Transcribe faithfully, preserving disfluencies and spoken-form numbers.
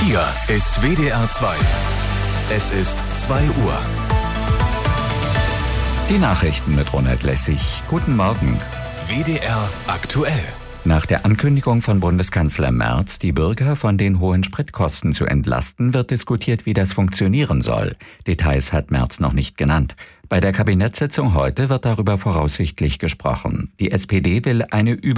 Hier ist W D R zwei. Es ist zwei Uhr. Die Nachrichten mit Ronald Lessig. Guten Morgen. W D R aktuell. Nach der Ankündigung von Bundeskanzler Merz, die Bürger von den hohen Spritkosten zu entlasten, wird diskutiert, wie das funktionieren soll. Details hat Merz noch nicht genannt. Bei der Kabinettssitzung heute wird darüber voraussichtlich gesprochen. Die S P D will eine Über